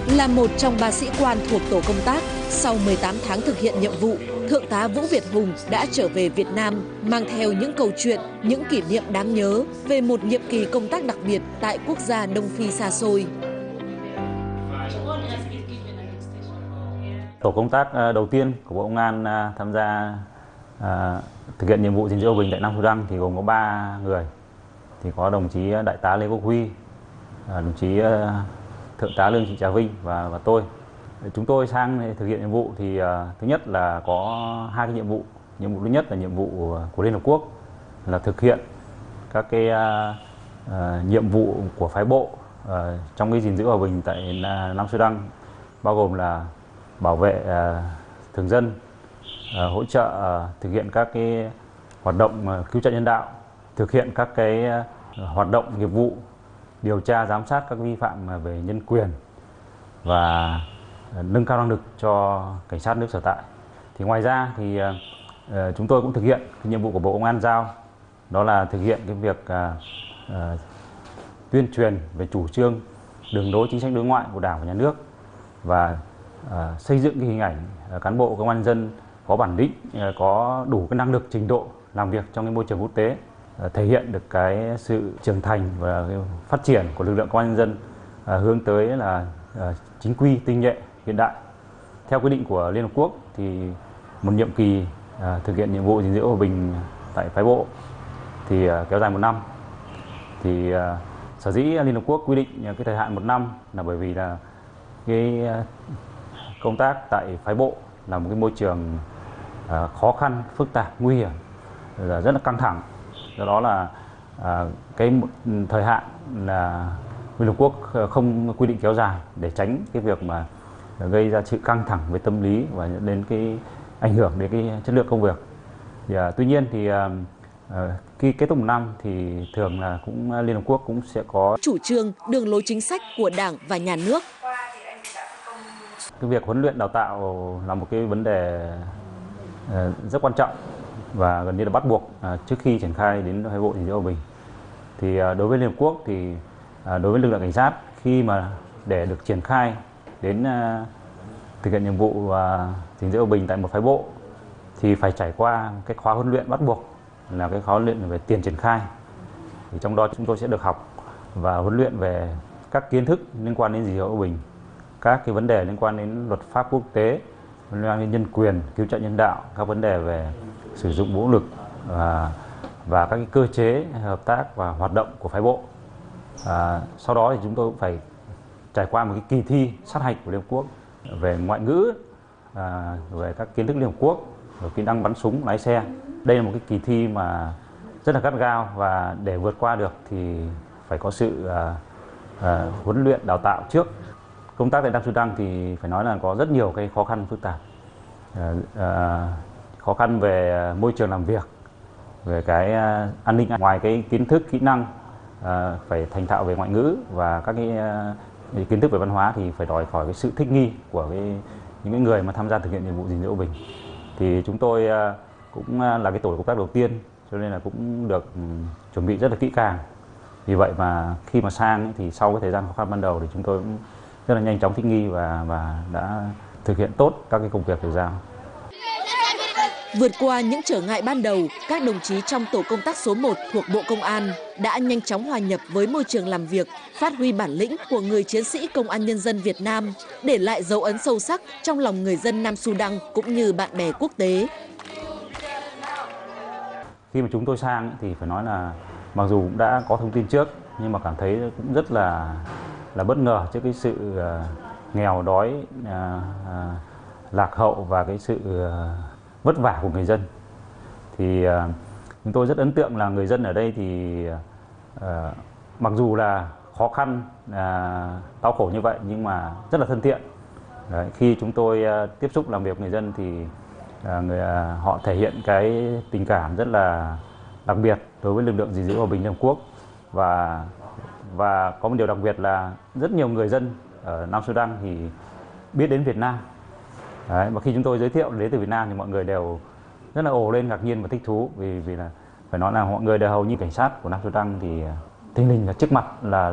Là một trong 3 sĩ quan thuộc tổ công tác, sau 18 tháng thực hiện nhiệm vụ, Thượng tá Vũ Việt Hùng đã trở về Việt Nam, mang theo những câu chuyện, những kỷ niệm đáng nhớ về một nhiệm kỳ công tác đặc biệt tại quốc gia Đông Phi xa xôi. Tổ công tác đầu tiên của Bộ Công an tham gia thực hiện nhiệm vụ gìn giữ hòa bình tại Nam Sudan thì gồm có 3 người. Thì có đồng chí Đại tá Lê Quốc Huy, đồng chí Thượng tá Lương Thị Trà Vinh và tôi. Chúng tôi sang thực hiện nhiệm vụ thì thứ nhất là có 2 cái nhiệm vụ. Nhiệm vụ thứ nhất là nhiệm vụ của Liên Hợp Quốc là thực hiện các cái nhiệm vụ của phái bộ trong cái gìn giữ hòa bình tại Nam Sudan, bao gồm là bảo vệ thường dân, hỗ trợ thực hiện các cái hoạt động cứu trợ nhân đạo, thực hiện các cái hoạt động nghiệp vụ, điều tra giám sát các vi phạm về nhân quyền và nâng cao năng lực cho cảnh sát nước sở tại. Thì ngoài ra thì chúng tôi cũng thực hiện cái nhiệm vụ của Bộ Công an giao, đó là thực hiện cái việc tuyên truyền về chủ trương, đường lối chính sách đối ngoại của Đảng và Nhà nước và xây dựng cái hình ảnh cán bộ công an nhân dân có bản lĩnh, có đủ cái năng lực, trình độ làm việc trong cái môi trường quốc tế, thể hiện được cái sự trưởng thành và cái phát triển của lực lượng công an nhân dân hướng tới là chính quy, tinh nhuệ, hiện đại. Theo quy định của Liên Hợp Quốc thì một nhiệm kỳ thực hiện nhiệm vụ gìn giữ hòa bình tại phái bộ thì kéo dài 1 năm. Thì sở dĩ Liên Hợp Quốc quy định cái thời hạn 1 năm là bởi vì là cái công tác tại phái bộ là một cái môi trường khó khăn, phức tạp, nguy hiểm, rất là căng thẳng. Do đó là cái thời hạn là Liên Hợp Quốc không quy định kéo dài để tránh cái việc mà gây ra sự căng thẳng về tâm lý và dẫn đến cái ảnh hưởng đến cái chất lượng công việc. Tuy nhiên thì khi kết thúc 1 năm thì thường là Liên Hợp Quốc cũng sẽ có chủ trương, đường lối chính sách của Đảng và Nhà nước. Cái việc huấn luyện đào tạo là một cái vấn đề rất quan trọng và gần như là bắt buộc trước khi triển khai đến phái bộ gìn giữ hòa bình. Thì đối với Liên Hợp Quốc thì đối với lực lượng cảnh sát, khi mà để được triển khai đến thực hiện nhiệm vụ gìn giữ hòa bình tại một phái bộ thì phải trải qua cái khóa huấn luyện bắt buộc là cái khóa huấn luyện về tiền triển khai. Thì trong đó chúng tôi sẽ được học và huấn luyện về các kiến thức liên quan đến gìn giữ hòa bình, các cái vấn đề liên quan đến luật pháp quốc tế, liên quan đến nhân quyền, cứu trợ nhân đạo, các vấn đề về sử dụng vũ lực và các cái cơ chế hợp tác và hoạt động của phái bộ. Sau đó thì chúng tôi cũng phải trải qua một cái kỳ thi sát hạch của Liên Hợp Quốc về ngoại ngữ, về các kiến thức Liên Hợp Quốc, về kỹ năng bắn súng, lái xe. Đây là một cái kỳ thi mà rất là gắt gao và để vượt qua được thì phải có sự huấn luyện đào tạo trước. Công tác tại Nam Sudan thì phải nói là có rất nhiều cái khó khăn phức tạp. Khó khăn về môi trường làm việc, về cái an ninh, ngoài cái kiến thức, kỹ năng phải thành thạo về ngoại ngữ và các cái kiến thức về văn hóa thì phải đòi hỏi cái sự thích nghi của những cái người mà tham gia thực hiện nhiệm vụ gìn giữ hòa bình. Thì chúng tôi cũng là cái tổ công tác đầu tiên, cho nên là cũng được chuẩn bị rất là kỹ càng. Vì vậy mà khi mà sang thì sau cái thời gian khó khăn ban đầu thì chúng tôi cũng rất là nhanh chóng thích nghi và đã thực hiện tốt các cái công việc được giao. Vượt qua những trở ngại ban đầu, các đồng chí trong tổ công tác số 1 thuộc Bộ Công an đã nhanh chóng hòa nhập với môi trường làm việc, phát huy bản lĩnh của người chiến sĩ công an nhân dân Việt Nam, để lại dấu ấn sâu sắc trong lòng người dân Nam Sudan cũng như bạn bè quốc tế. Khi mà chúng tôi sang thì phải nói là mặc dù cũng đã có thông tin trước nhưng mà cảm thấy cũng rất là bất ngờ trước cái sự nghèo đói, lạc hậu và cái sự vất vả của người dân. Thì chúng tôi rất ấn tượng là người dân ở đây thì mặc dù là khó khăn, đau khổ như vậy nhưng mà rất là thân thiện. Đấy, khi chúng tôi tiếp xúc làm việc với người dân thì họ thể hiện cái tình cảm rất là đặc biệt đối với lực lượng gìn giữ hòa bình Liên Hợp Quốc và có một điều đặc biệt là rất nhiều người dân ở Nam Sudan thì biết đến Việt Nam. Đấy, và khi chúng tôi giới thiệu đến từ Việt Nam thì mọi người đều rất là ồ lên, ngạc nhiên và thích thú vì là phải nói là mọi người đều hầu như cảnh sát của Nam Sudan thì thình lình là trước mặt là